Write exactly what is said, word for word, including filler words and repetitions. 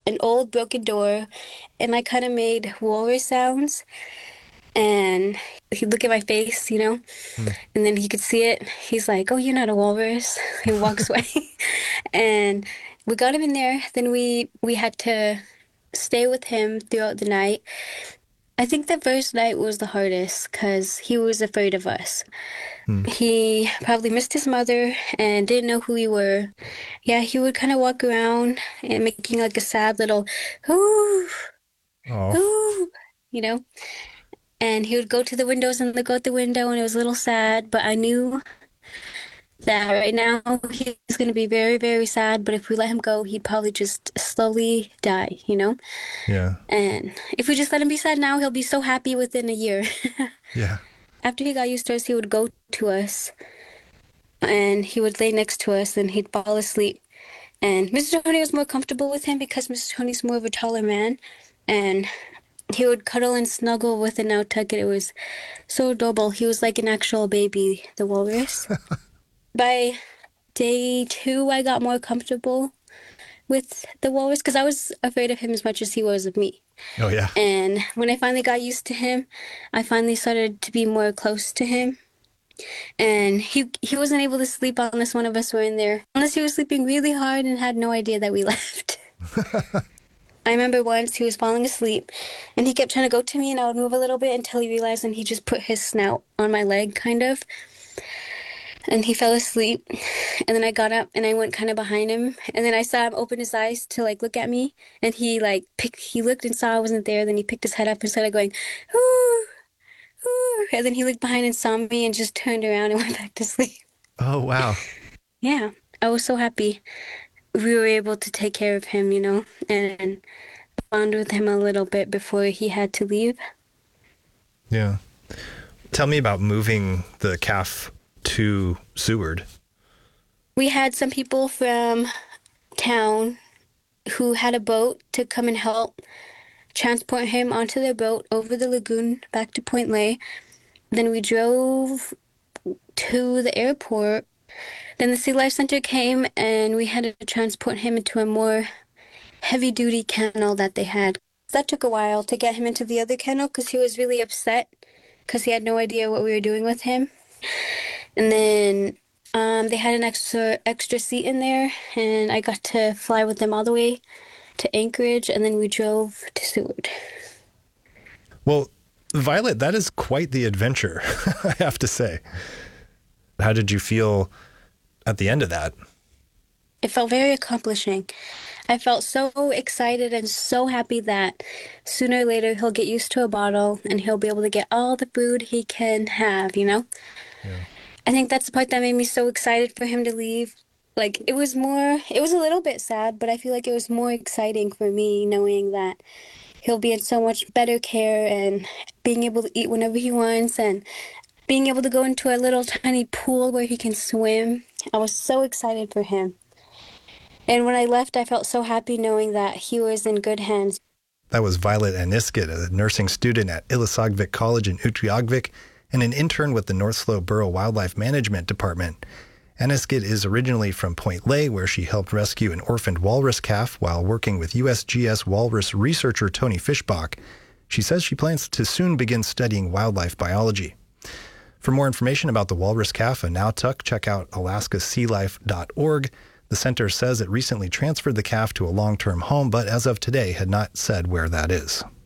an old broken door, and I kind of made walrus sounds. And he'd look at my face, you know, Hmm. and then he could see it. He's like, "Oh, you're not a walrus." He walks away. And we got him in there. Then we we had to stay with him throughout the night. I think the first night was the hardest because he was afraid of us. Hmm. He probably missed his mother and didn't know who we were. Yeah, he would kind of walk around and making like a sad little, ooh, Oh, ooh, you know. And he would go to the windows and look out the window, and it was a little sad. But I knew that right now he's going to be very, very sad. But if we let him go, he'd probably just slowly die, you know? yeah. And if we just let him be sad now, he'll be so happy within a year. Yeah. After he got used to us, he would go to us and he would lay next to us and he'd fall asleep. And mister Tony was more comfortable with him because mister Tony's more of a taller man. And he would cuddle and snuggle with an Nantucket. It was so adorable. He was like an actual baby, the walrus. By day two, I got more comfortable with the walrus because I was afraid of him as much as he was of me. Oh, yeah. And when I finally got used to him, I finally started to be more close to him. And he he wasn't able to sleep unless one of us were in there. Unless he was sleeping really hard and had no idea that we left. I remember once he was falling asleep and he kept trying to go to me and I would move a little bit until he realized and he just put his snout on my leg kind of. And he fell asleep. And then I got up and I went kind of behind him. And then I saw him open his eyes to like look at me. And he like picked, he looked and saw I wasn't there. Then he picked his head up and started going, ooh, ooh. And then he looked behind and saw me and just turned around and went back to sleep. Oh, wow. Yeah, I was so happy we were able to take care of him, you know, and bond with him a little bit before he had to leave. Yeah. Tell me about moving the calf to Seward. We had some people from town who had a boat to come and help transport him onto their boat over the lagoon back to Point Lay. Then we drove to the airport. Then the Sea Life Center came and we had to transport him into a more heavy duty kennel that they had. That took a while to get him into the other kennel because he was really upset because he had no idea what we were doing with him. And then um, they had an extra extra seat in there, and I got to fly with them all the way to Anchorage, and then we drove to Seward. Well, Violet, that is quite the adventure, I have to say. How did you feel at the end of that? It felt very accomplishing. I felt so excited and so happy that sooner or later he'll get used to a bottle and he'll be able to get all the food he can have, you know? Yeah. I think that's the part that made me so excited for him to leave. Like, it was more, it was a little bit sad, but I feel like it was more exciting for me knowing that he'll be in so much better care and being able to eat whenever he wants and being able to go into a little tiny pool where he can swim. I was so excited for him. And when I left, I felt so happy knowing that he was in good hands. That was Violet Aniskit, a nursing student at Illisagvik College in Utqiagvik and an intern with the North Slope Borough Wildlife Management Department. Aniskit is originally from Point Lay, where she helped rescue an orphaned walrus calf while working with U S G S walrus researcher Tony Fischbach. She says she plans to soon begin studying wildlife biology. For more information about the walrus calf and Nautuk, check out alaska sea life dot org. The center says it recently transferred the calf to a long-term home, but as of today had not said where that is.